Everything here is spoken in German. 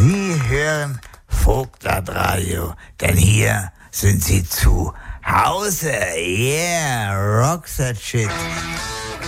Sie hören Vogtland-Radio, denn hier sind Sie zu Hause. Yeah, rock that shit.